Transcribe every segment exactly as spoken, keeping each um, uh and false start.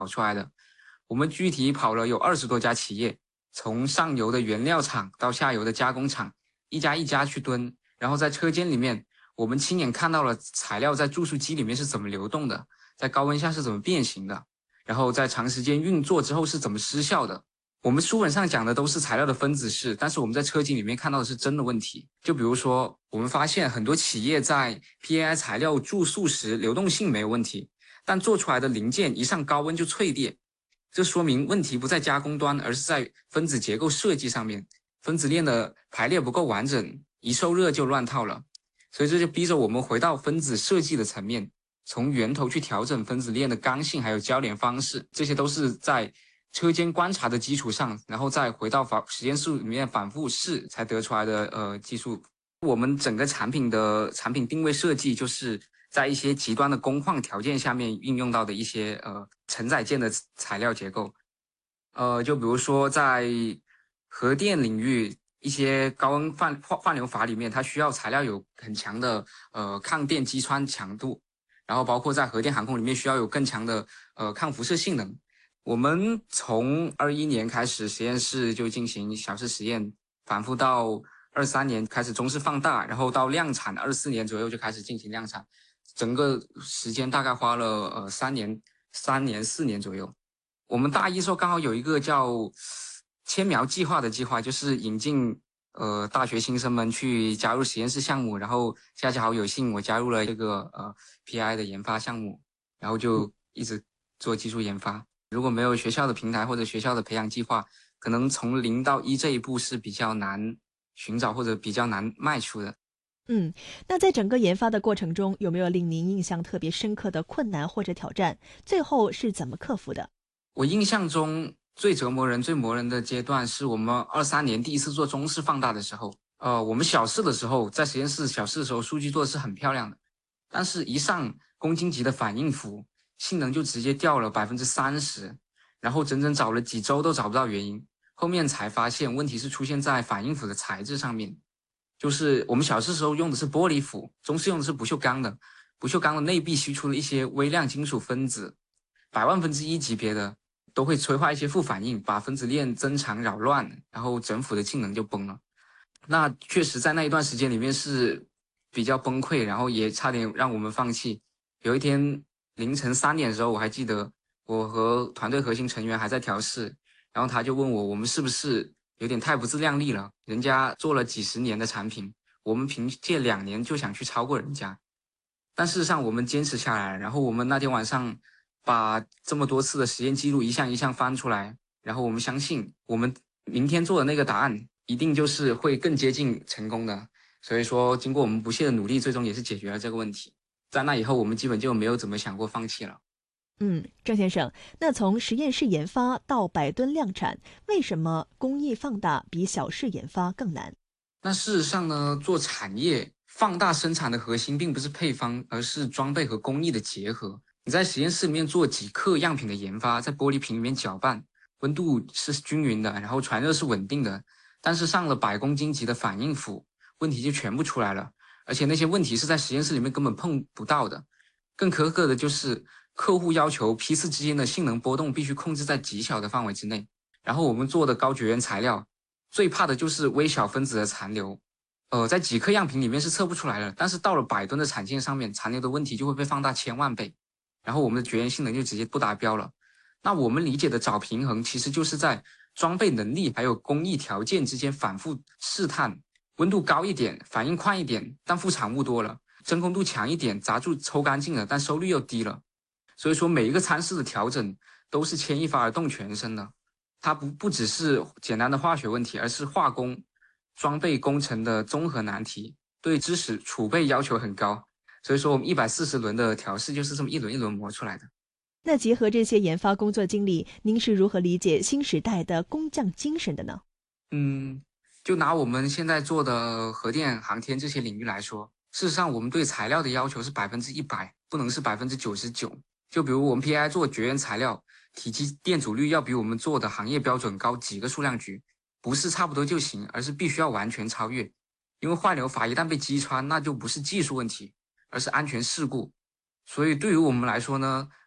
出来的。我们具体跑了有二十多家企业，从上游的原料厂到下游的加工厂，一家一家去蹲，然后在车间里面，我们亲眼看到了材料在注塑机里面是怎么流动的，在高温下是怎么变形的，然后在长时间运作之后是怎么失效的。我们书本上讲的都是材料的分子式，但是我们在车间里面看到的是真的问题。就比如说，我们发现很多企业在 P A I 材料注塑时流动性没有问题，但做出来的零件一上高温就脆裂，这说明问题不在加工端，而是在分子结构设计上面，分子链的排列不够完整，一受热就乱套了。所以这就逼着我们回到分子设计的层面，从源头去调整分子链的刚性还有交联方式，这些都是在车间观察的基础上，然后再回到实验室里面反复试才得出来的呃技术。我们整个产品的产品定位设计，就是在一些极端的工况条件下面运用到的一些呃承载件的材料结构。呃，就比如说在核电领域，一些高温泛泛流阀里面，它需要材料有很强的呃抗电击穿强度，然后包括在核电航空里面需要有更强的呃抗辐射性能。我们从二一年开始，实验室就进行小式实验，反复到二三年开始中式放大，然后到量产二四年左右就开始进行量产，整个时间大概花了呃三年、三年四年左右。我们大一时候刚好有一个叫千苗计划的计划，就是引进呃大学新生们去加入实验室项目，然后恰恰好有幸我加入了这个呃 P I 的研发项目，然后就一直做技术研发。如果没有学校的平台或者学校的培养计划，可能从零到一这一步是比较难寻找或者比较难迈出的。 嗯，那在整个研发的过程中，有没有令您印象特别深刻的困难或者挑战？最后是怎么克服的？ 我印象中最折磨人、最磨人的阶段是我们二三年第一次做中式放大的时候。呃，我们小试的时候，在实验室小试的时候，数据做的是很漂亮的，但是一上公斤级的反应符，性能就直接掉了百分之三十，然后整整找了几周都找不到原因，后面才发现问题是出现在反应符的材质上面。就是我们小试时候用的是玻璃符，中式用的是不锈钢的，不锈钢的内壁吸出了一些微量金属分子，百万分之一级别的都会催化一些负反应，把分子链增长扰乱，然后整辅的性能就崩了。那确实在那一段时间里面是比较崩溃，然后也差点让我们放弃。有一天凌晨三点的时候，我还记得我和团队核心成员还在调试，然后他就问我，我们是不是有点太不自量力了？人家做了几十年的产品，我们凭借两年就想去超过人家。但事实上我们坚持下来，然后我们那天晚上把这么多次的实验记录一项一项翻出来，然后我们相信我们明天做的那个答案一定就是会更接近成功的。所以说经过我们不懈的努力，最终也是解决了这个问题。在那以后我们基本就没有怎么想过放弃了。 嗯，郑先生，那从实验室研发到百吨量产，为什么工艺放大比小试研发更难？ 那事实上呢，做产业放大生产的核心并不是配方，而是装备和工艺的结合。你在实验室里面做几克样品的研发，在玻璃瓶里面搅拌，温度是均匀的，然后传热是稳定的，但是上了百公斤级的反应符，问题就全部出来了，而且那些问题是在实验室里面根本碰不到的。更苛刻的就是客户要求批次之间的性能波动必须控制在极小的范围之内，然后我们做的高绝缘材料最怕的就是微小分子的残留，呃，在几克样品里面是测不出来的，但是到了百吨的产线上面，残留的问题就会被放大千万倍，然后我们的绝缘性能就直接不达标了。那我们理解的找平衡，其实就是在装备能力还有工艺条件之间反复试探，温度高一点，反应快一点，但副产物多了；真空度强一点，砸铸抽干净了，但收率又低了。所以说每一个参数的调整都是牵一发而动全身的。它不不只是简单的化学问题，而是化工、装备工程的综合难题，对知识储备要求很高。所以说，我们一百四十轮的调试就是这么一轮一轮磨出来的。 那结合这些研发工作经历，您是如何理解新时代的工匠精神的呢？ 嗯，就拿我们现在做的核电、航天这些领域来说，事实上我们对材料的要求是百分之一百，不能是百分之九十九。就比如我们 P I 做绝缘材料，体积电阻率要比我们做的行业标准高几个数量级，不是差不多就行，而是必须要完全超越。因为坏流阀一旦被击穿，那就不是技术问题，而是安全事故。所以对于我们来说呢，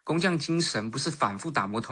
工匠精神不是反复打磨同